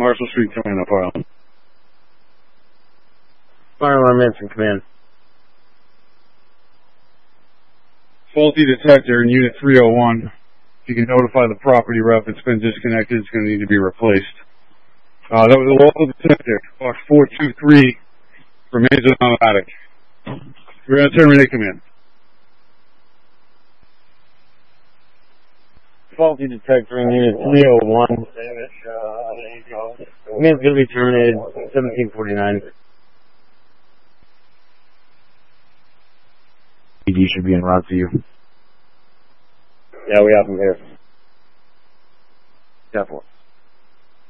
Marshall Street, coming up, Harlem. Fire alarm Manson, command. Faulty detector in Unit 301. If you can notify the property rep, it's been disconnected. It's going to need to be replaced. That was a local detector. Box 423 remains automatic. We're going to terminate command. Faulty detector in Unit 301. Command's going to be terminated 1749. PD should be en route to you. Yeah, we have him here. 10-4.